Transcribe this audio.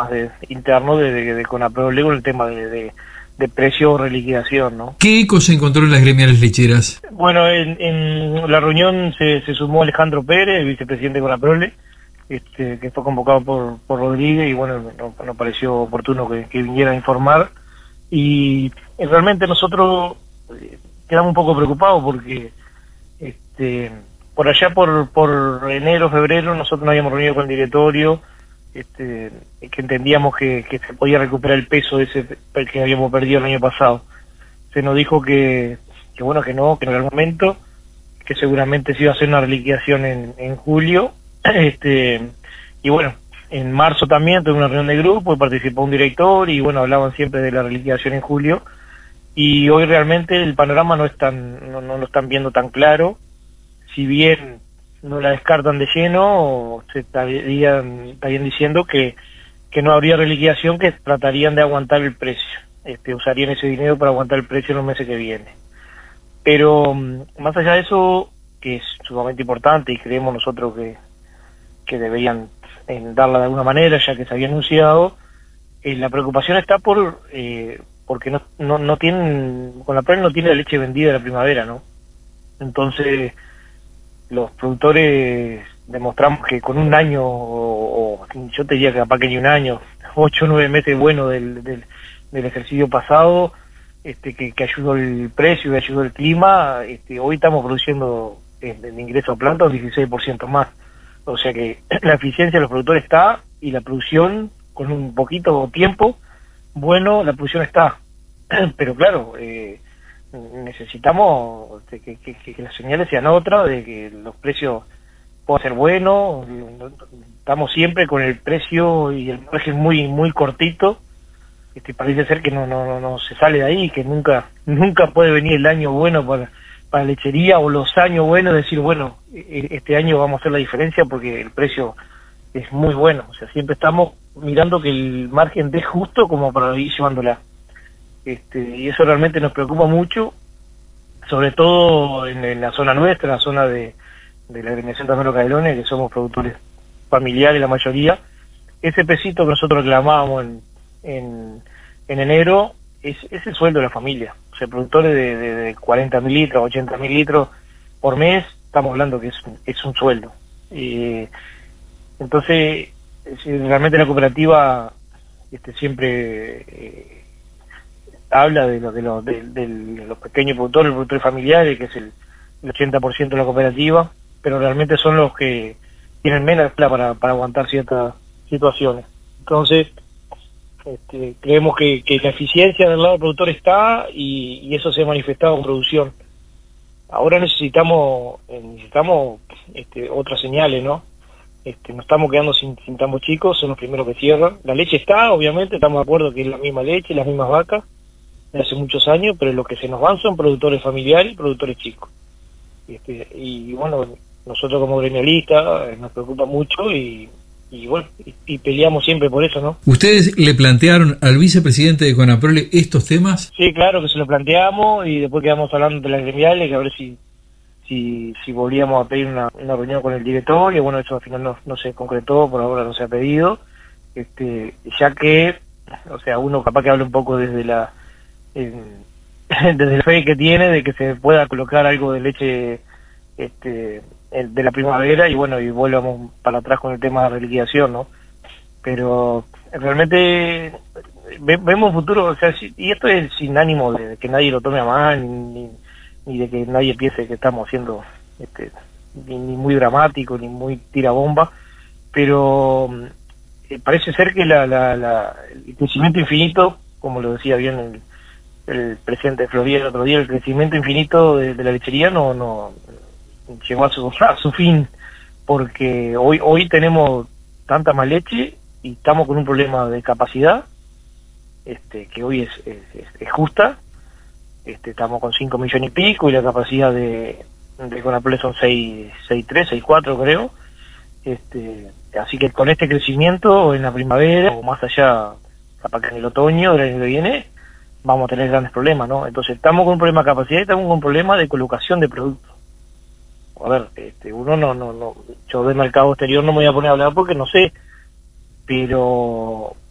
más interno de Conaprole con el tema de precio o reliquidación, ¿no? ¿Qué eco se encontró en las gremiales lecheras? Bueno, en la reunión se sumó Alejandro Pérez, el vicepresidente de Conaprole, que fue convocado por Rodríguez, y bueno, nos pareció oportuno que viniera a informar. Y realmente nosotros quedamos un poco preocupados porque por allá por enero, febrero, nosotros nos habíamos reunido con el directorio, que entendíamos que se podía recuperar el peso ese que habíamos perdido el año pasado. Se nos dijo que bueno, que no era el momento, que seguramente se iba a hacer una reliquidación en julio, y bueno, en marzo también tuve una reunión de grupo y participó un director, y bueno, hablaban siempre de la reliquidación en julio, y hoy realmente el panorama no lo están viendo tan claro. Si bien no la descartan de lleno, se estarían diciendo que no habría reliquidación, que tratarían de aguantar el precio, usarían ese dinero para aguantar el precio en los meses que vienen. Pero más allá de eso, que es sumamente importante y creemos nosotros que deberían darla de alguna manera, ya que se había anunciado, la preocupación está porque no tienen, Conaprole no tiene la leche vendida de la primavera, ¿no? Entonces los productores demostramos que con un año, o yo te diría que capaz que ni un año, 8 o 9 meses buenos del ejercicio pasado, que ayudó el precio y ayudó el clima, hoy estamos produciendo el ingreso a planta un 16% más. O sea que la eficiencia de los productores está, y la producción, con un poquito tiempo, bueno, la producción está. Pero claro, necesitamos que las señales sean otras, de que los precios puedan ser buenos. Estamos siempre con el precio y el margen muy muy cortito. Parece ser que no se sale de ahí, que nunca puede venir el año bueno para lechería, o los años buenos, decir, bueno, este año vamos a hacer la diferencia porque el precio es muy bueno. O sea, siempre estamos mirando que el margen esté justo como para ir llevándola. Y eso realmente nos preocupa mucho, sobre todo en la zona nuestra, la zona de la agremiación Tamero Canelones, que somos productores familiares la mayoría. Ese pesito que nosotros reclamábamos en enero es el sueldo de la familia. O sea, productores de 40.000 litros, 80.000 litros por mes, estamos hablando que es un sueldo. Entonces, realmente la cooperativa siempre habla de los pequeños productores familiares, que es el 80% de la cooperativa, pero realmente son los que tienen menos plata para aguantar ciertas situaciones. Entonces, creemos que la eficiencia del lado del productor está, y eso se ha manifestado en producción. Ahora necesitamos otras señales, ¿no? Nos estamos quedando sin tambos chicos, son los primeros que cierran. La leche está, obviamente, estamos de acuerdo que es la misma leche, las mismas vacas de hace muchos años, pero lo que se nos van son productores familiares y productores chicos. Y bueno, nosotros como gremialistas nos preocupa mucho, y bueno, y peleamos siempre por eso, ¿no? ¿Ustedes le plantearon al vicepresidente de Conaprole estos temas? Sí, claro que se lo planteamos, y después quedamos hablando de las gremiales, que a ver si volvíamos a pedir una reunión con el directorio. Bueno, eso al final no se concretó, por ahora no se ha pedido, ya que, o sea, uno capaz que habla un poco desde desde la fe que tiene de que se pueda colocar algo de leche de la primavera, y bueno, y volvamos para atrás con el tema de la liquidación, ¿no? Pero realmente vemos futuro, o sea, y esto es sin ánimo de que nadie lo tome a mal, ni de que nadie piense que estamos haciendo ni muy dramático, ni muy tirabomba, pero parece ser que el crecimiento infinito, como lo decía bien el presidente de Florida el otro día, el crecimiento infinito de la lechería no llegó a su fin, porque hoy tenemos tanta más leche y estamos con un problema de capacidad, que hoy es justa. Estamos con 5 millones y pico, y la capacidad de Conaprole son 6.3, 6.4 creo. Así que con este crecimiento en la primavera, o más allá, capaz que en el otoño del año que viene, vamos a tener grandes problemas, ¿no? Entonces estamos con un problema de capacidad y estamos con un problema de colocación de productos. A ver, uno yo del mercado exterior no me voy a poner a hablar porque no sé, pero